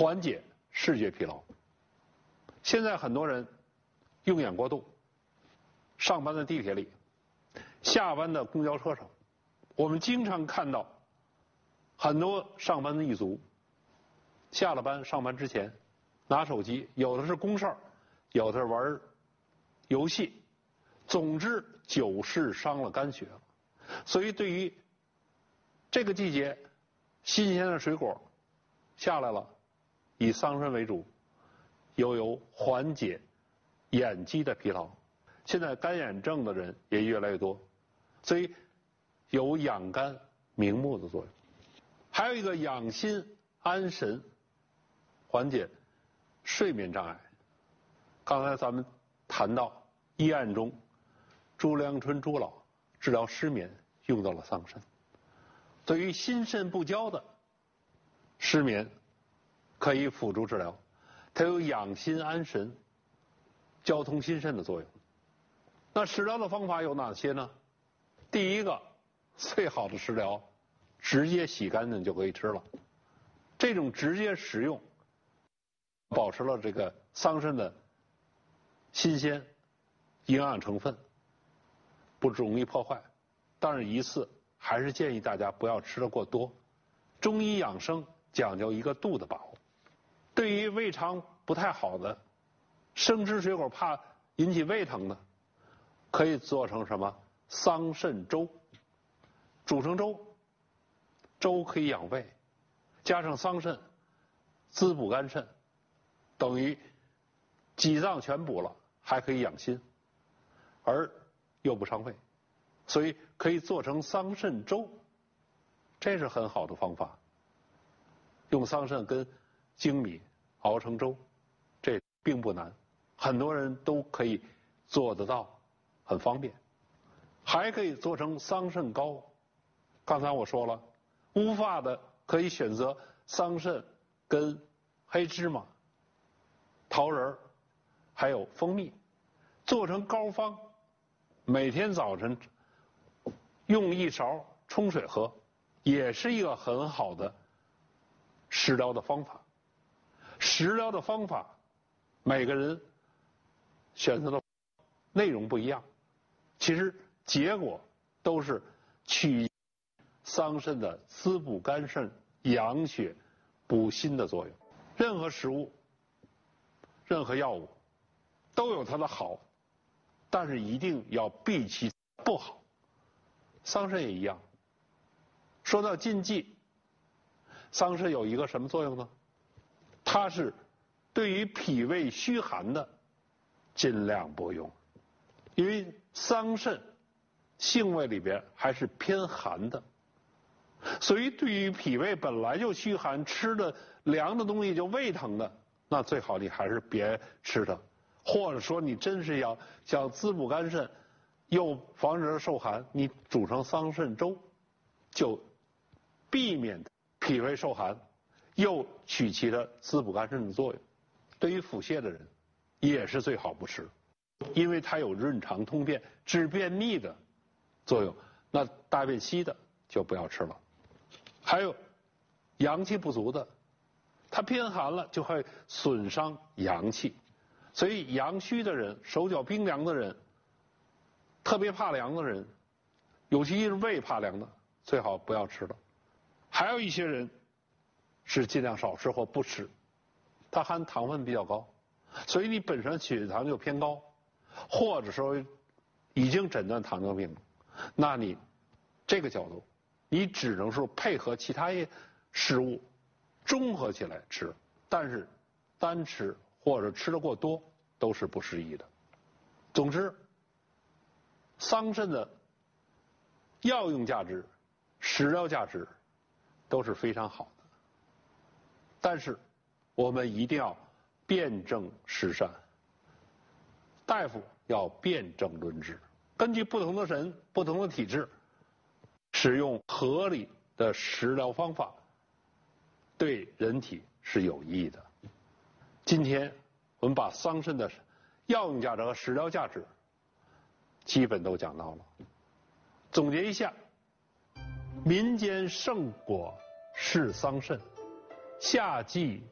缓解视觉疲劳。现在很多人用眼过度，上班的地铁里，下班的公交车上，我们经常看到很多上班的一族，下了班上班之前拿手机，有的是公事儿，有的是玩游戏，总之久视伤了肝血。所以对于这个季节新鲜的水果下来了，以桑葚为主，有缓解眼肌的疲劳。现在干眼症的人也越来越多，所以有养肝明目的作用。还有一个养心安神，缓解睡眠障碍。刚才咱们谈到医案中朱良春朱老治疗失眠用到了桑葚，对于心肾不交的失眠可以辅助治疗，它有养心安神、交通心肾的作用。那食疗的方法有哪些呢？第一个，最好的食疗，直接洗干净就可以吃了。这种直接食用，保持了这个桑葚的新鲜、营养成分，不容易破坏。但是一次还是建议大家不要吃得过多。中医养生讲究一个度的把握。对于胃肠不太好的，生吃水果怕引起胃疼的，可以做成什么桑葚粥，煮成粥，粥可以养胃，加上桑葚滋补肝肾，等于几脏全补了，还可以养心，而又不伤胃，所以可以做成桑葚粥，这是很好的方法。用桑葚跟粳米熬成粥，这并不难，很多人都可以做得到，很方便。还可以做成桑葚糕，刚才我说了，乌发的可以选择桑葚跟黑芝麻、桃仁还有蜂蜜，做成膏方，每天早晨用1勺冲水喝，也是一个很好的食疗的方法。食疗的方法，每个人选择的内容不一样，其实结果都是取桑葚的滋补肝肾、养血、补心的作用。任何食物、任何药物都有它的好，但是一定要避其不好。桑葚也一样。说到禁忌，桑葚有一个什么作用呢？它是对于脾胃虚寒的尽量不用，因为桑葚性味里边还是偏寒的，所以对于脾胃本来就虚寒，吃的凉的东西就胃疼的，那最好你还是别吃它。或者说你真是想滋补肝肾，又防止它受寒，你煮成桑葚粥，就避免脾胃受寒，又取其的滋补肝肾的作用。对于腹泻的人，也是最好不吃，因为它有润肠通便、治便秘的作用。那大便稀的就不要吃了。还有阳气不足的，它偏寒了就会损伤阳气，所以阳虚的人、手脚冰凉的人、特别怕凉的人，尤其是胃怕凉的，最好不要吃了。还有一些人是尽量少吃或不吃，它含糖分比较高，所以你本身血糖就偏高，或者说已经诊断糖尿病了，那你这个角度，你只能说配合其他食物综合起来吃，但是单吃或者吃得过多都是不适宜的。总之，桑葚的药用价值、食疗价值都是非常好的，但是我们一定要辨证施善，大夫要辨证论治，根据不同的人、不同的体质，使用合理的食疗方法，对人体是有益的。今天我们把桑葚的药用价值和食疗价值基本都讲到了。总结一下，民间圣果是桑葚，夏季